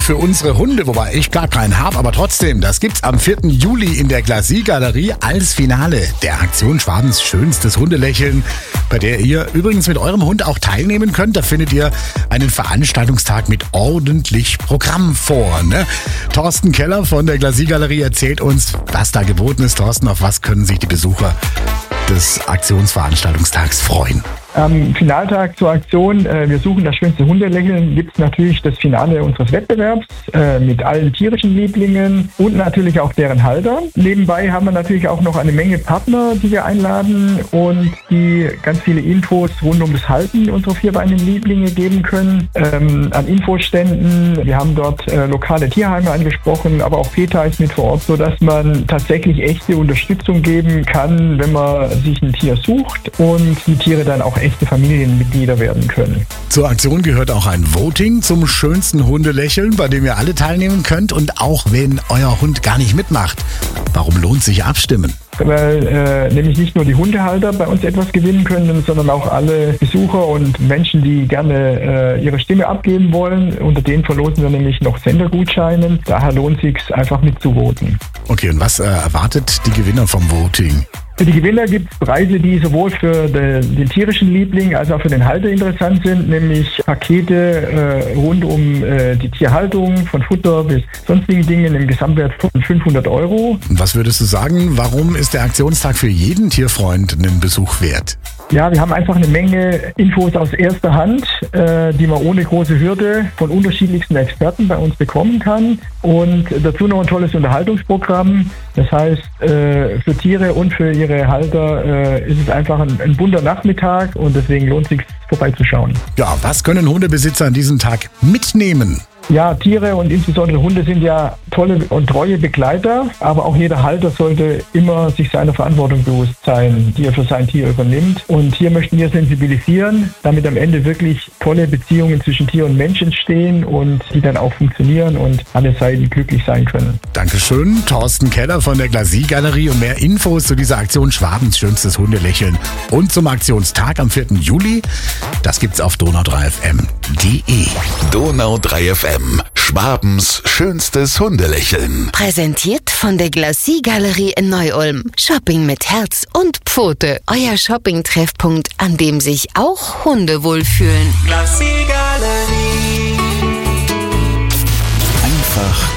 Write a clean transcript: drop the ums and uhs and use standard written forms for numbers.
für unsere Hunde, wobei ich gar keinen habe, aber trotzdem, das gibt's am 4. Juli in der Glacis-Galerie als Finale der Aktion Schwabens schönstes Hundelächeln, bei der ihr übrigens mit eurem Hund auch teilnehmen könnt. Da findet ihr einen Veranstaltungstag mit ordentlich Programm vor. Ne? Thorsten Keller von der Glacis-Galerie erzählt uns, was da geboten ist. Thorsten, auf was können sich die Besucher des Aktionsveranstaltungstags freuen? Am Finaltag zur Aktion Wir suchen das schönste Hundelächeln gibt es natürlich das Finale unseres Wettbewerbs mit allen tierischen Lieblingen und natürlich auch deren Halter. Nebenbei haben wir natürlich auch noch eine Menge Partner, die wir einladen und die ganz viele Infos rund um das Halten unserer vierbeinigen Lieblinge geben können. An Infoständen, wir haben dort lokale Tierheime angesprochen, aber auch PETA ist mit vor Ort, sodass man tatsächlich echte Unterstützung geben kann, wenn man sich ein Tier sucht und die Tiere dann auch echte Familienmitglieder werden können. Zur Aktion gehört auch ein Voting zum schönsten Hundelächeln, bei dem ihr alle teilnehmen könnt und auch wenn euer Hund gar nicht mitmacht. Warum lohnt sich abstimmen? Weil nämlich nicht nur die Hundehalter bei uns etwas gewinnen können, sondern auch alle Besucher und Menschen, die gerne ihre Stimme abgeben wollen. Unter denen verlosen wir nämlich noch Sendergutscheine. Daher lohnt es sich einfach mitzuvoten. Okay, und was erwartet die Gewinner vom Voting? Für die Gewinner gibt es Preise, die sowohl für den tierischen Liebling als auch für den Halter interessant sind, nämlich Pakete rund um die Tierhaltung, von Futter bis sonstigen Dingen im Gesamtwert von 500 €. Und was würdest du sagen, warum ist der Aktionstag für jeden Tierfreund einen Besuch wert? Ja, wir haben einfach eine Menge Infos aus erster Hand, die man ohne große Hürde von unterschiedlichsten Experten bei uns bekommen kann. Und dazu noch ein tolles Unterhaltungsprogramm. Das heißt, für Tiere und für ihre Halter ist es einfach ein bunter Nachmittag und deswegen lohnt es sich vorbeizuschauen. Ja, was können Hundebesitzer an diesem Tag mitnehmen? Ja, Tiere und insbesondere Hunde sind ja tolle und treue Begleiter, aber auch jeder Halter sollte immer sich seiner Verantwortung bewusst sein, die er für sein Tier übernimmt. Und hier möchten wir sensibilisieren, damit am Ende wirklich tolle Beziehungen zwischen Tier und Mensch entstehen und die dann auch funktionieren und alle Seiten glücklich sein können. Dankeschön, Thorsten Keller von der Glacis-Galerie, und mehr Infos zu dieser Aktion Schwabens schönstes Hundelächeln und zum Aktionstag am 4. Juli, das gibt's auf donau3fm.de. Donau3fm, Schwabens schönstes Hundelächeln. Präsentiert von der Glacis-Galerie in Neu-Ulm. Shopping mit Herz und Pfote. Euer Shopping-Treffpunkt, an dem sich auch Hunde wohlfühlen. Glacis-Galerie. Einfach